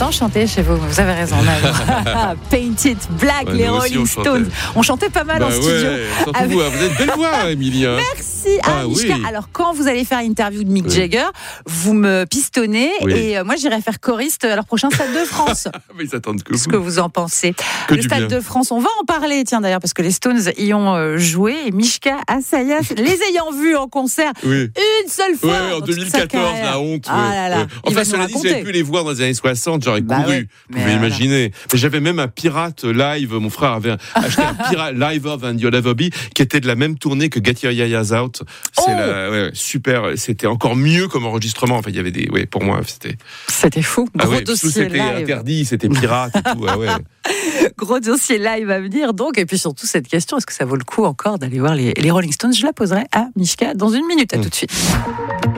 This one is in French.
longtemps chanté chez vous. Vous avez raison. Paint It Black, les Rolling Stones. On chantait pas mal en studio. Ouais, surtout vous avez une belle voix, Émilie. Merci. Mishka. Oui. Alors, quand vous allez faire l'interview de Mick Jagger, vous me pistonnez et moi, j'irai faire choriste à leur prochain Stade de France. Mais ils attendent que Qu'est-ce que vous en pensez? Le Stade de France, on va en parler, tiens, d'ailleurs, parce que les Stones y ont joué. Et Mishka Assayas, les ayant vus en concert une seule fois. Oui, en 2014, la honte. Enfin, cela dit, j'avais pu les voir dans les années 60, j'aurais couru. Vous pouvez imaginer. Mais j'avais même un pirate live. Mon frère avait acheté un pirate live of and You'll Ever Be qui était de la même tournée que Get Your Yayas Out. C'est super. C'était encore mieux comme enregistrement. Enfin, il y avait des. Ouais, pour moi, c'était fou. Gros dossier c'était live. Interdit, c'était pirate et tout. Gros dossier live à venir donc. Et puis surtout cette question, est-ce que ça vaut le coup encore d'aller voir les Rolling Stones? Je la poserai à Mishka dans une minute. À tout de suite.